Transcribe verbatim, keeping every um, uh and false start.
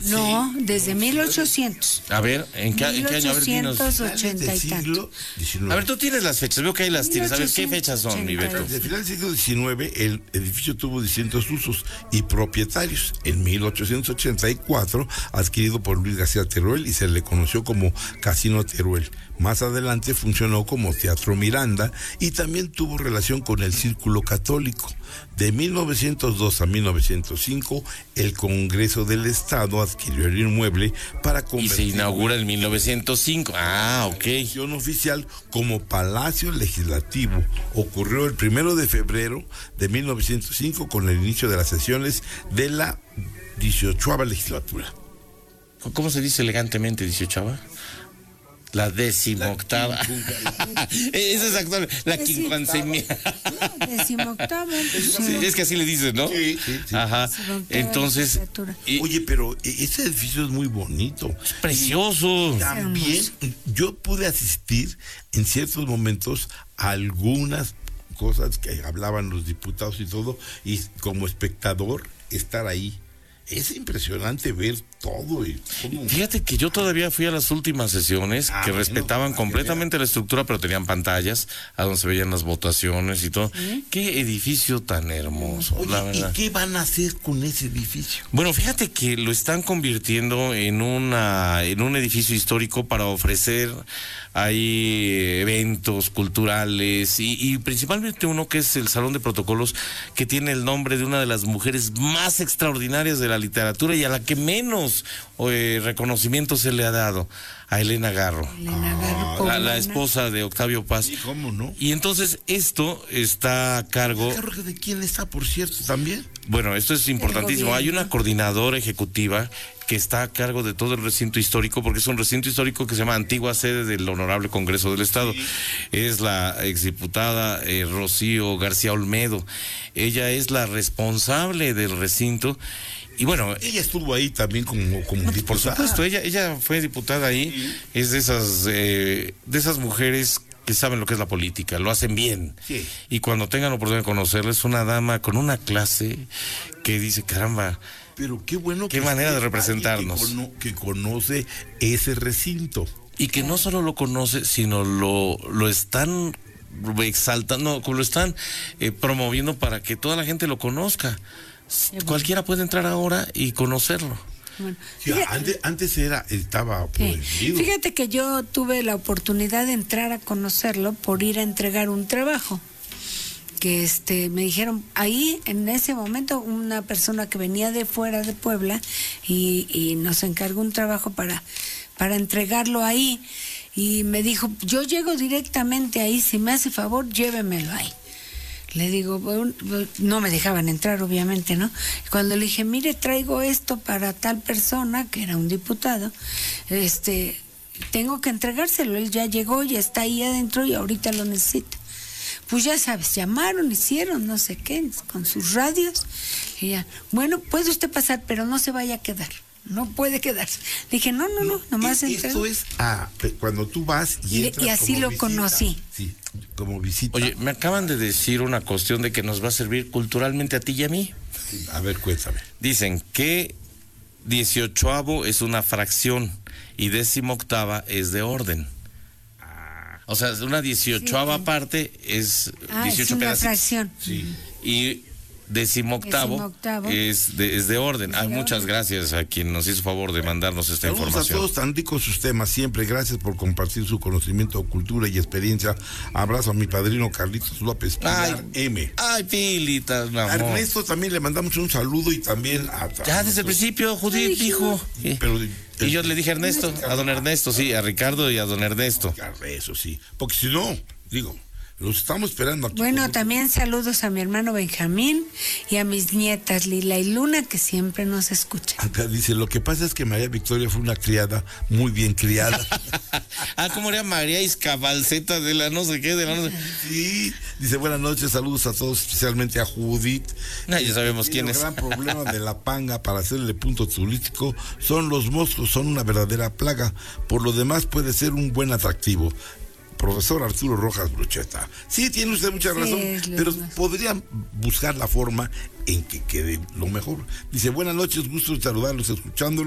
No, desde mil ochocientos. A ver, ¿en qué, ¿en qué año? A ver, dinos. mil ochocientos ochenta y tanto. A ver, tú tienes las fechas, veo que ahí las tienes. A ver, ¿qué fechas son, mi Beto? Desde el final del siglo diecinueve, el edificio tuvo distintos usos y propietarios. En mil ochocientos ochenta y cuatro, adquirido por Luis García Teruel y se le conoció como Casino Teruel. Más adelante funcionó como Teatro Miranda y también tuvo relación con el Círculo Católico. De mil novecientos dos a mil novecientos cinco, el Congreso del Estado adquirió el inmueble para convertirlo. Y se inaugura en mil novecientos cinco. Ah, ok. En oficial como Palacio Legislativo. Ocurrió el primero de febrero de mil novecientos cinco con el inicio de las sesiones de la dieciochava legislatura. ¿Cómo se dice elegantemente dieciochava? La decimoctava. Esa es actual, la quincuancenia. No, decimoctava. Sí, es que así le dicen, ¿no? Sí, sí, sí. Ajá. Entonces. Y, Oye, pero ese edificio es muy bonito. Es precioso. También yo pude asistir en ciertos momentos a algunas cosas que hablaban los diputados y todo, y como espectador estar ahí. Es impresionante ver todo. Y cómo... Fíjate que yo todavía fui a las últimas sesiones ah, que bueno, respetaban completamente la estructura, pero tenían pantallas a donde se veían las votaciones y todo. ¿Sí? Qué edificio tan hermoso. Oye, la verdad. ¿Y qué van a hacer con ese edificio? Bueno, fíjate que lo están convirtiendo en una en un edificio histórico para ofrecer ahí eventos culturales y, y principalmente uno que es el Salón de Protocolos, que tiene el nombre de una de las mujeres más extraordinarias de la literatura y a la que menos eh, reconocimiento se le ha dado, a Elena Garro, Elena Garro la, la esposa de Octavio Paz. ¿Y cómo no? Y entonces esto está a cargo... ¿De quién está, por cierto, también? Bueno, esto es importantísimo. Hay una coordinadora ejecutiva que está a cargo de todo el recinto histórico, porque es un recinto histórico que se llama Antigua Sede del Honorable Congreso del Estado. Sí. Es la exdiputada eh, Rocío García Olmedo. Ella es la responsable del recinto. Y bueno, ella estuvo ahí también como, como no, diputada. Por supuesto, ella, ella fue diputada ahí. Sí. Es de esas, eh, de esas mujeres que saben lo que es la política, lo hacen bien. Sí. Y cuando tengan la oportunidad de conocerla, es una dama con una clase que dice, caramba, pero qué bueno qué manera de representarnos. Que, cono, que conoce ese recinto. Y que no solo lo conoce, sino lo, lo están exaltando, lo están eh, promoviendo para que toda la gente lo conozca. Bueno. Cualquiera puede entrar ahora y conocerlo. Bueno, sí, fíjate, antes, antes era, estaba prohibido. Fíjate que yo tuve la oportunidad de entrar a conocerlo por ir a entregar un trabajo. Que este me dijeron, ahí en ese momento una persona que venía de fuera de Puebla y, y nos encargó un trabajo para, para entregarlo ahí. Y me dijo, yo llego directamente ahí, si me hace favor, llévemelo ahí. Le digo, bueno, no me dejaban entrar, obviamente, ¿no? Cuando le dije, mire, traigo esto para tal persona, que era un diputado, este, tengo que entregárselo, él ya llegó, ya está ahí adentro y ahorita lo necesita. Pues ya sabes, llamaron, hicieron, no sé qué, con sus radios, y ya, bueno, puede usted pasar, pero no se vaya a quedar. No puede quedarse. Dije, no, no, no, nomás entré. Esto es ah, cuando tú vas y entras. Y así lo visita. Conocí. Sí, como visita. Oye, me acaban de decir una cuestión de que nos va a servir culturalmente a ti y a mí. Sí, a ver, cuéntame. Dicen que dieciochoavo es una fracción y décimo octava es de orden. O sea, una dieciochoava sí. parte es ah, dieciocho es una pedacitos. Fracción. Sí. Y decimoctavo, decimoctavo. Es, de, es de orden. Ay, muchas gracias a quien nos hizo favor de mandarnos esta Saludos información. A todos, tan ricos sus temas siempre. Gracias por compartir su conocimiento, cultura y experiencia. Abrazo a mi padrino Carlitos López Pilar ay, M. Ay, Pilita, mi amor. A Ernesto también le mandamos un saludo y también a... Ya desde el principio, Judith dijo. Sí. Pero, y yo le dije a Ernesto, a don Ernesto, sí, a Ricardo y a don Ernesto. Eso sí, porque si no, digo... Los estamos esperando aquí. Bueno, también saludos a mi hermano Benjamín y a mis nietas Lila y Luna, que siempre nos escuchan. Acá dice, lo que pasa es que María Victoria fue una criada muy bien criada. Ah, ¿cómo era María Iscabalceta de la no sé qué? De la no sé... Sí, dice, buenas noches, saludos a todos, especialmente a Judith. No, ya sabemos quién es. El gran problema de la panga para hacerle punto turístico son los moscos, son una verdadera plaga. Por lo demás puede ser un buen atractivo. Profesor Arturo Rojas Brocheta. Sí, tiene usted mucha razón, sí, pero podrían buscar la forma en que quede lo mejor. Dice, buenas noches, gusto de saludarlos, escuchándolo.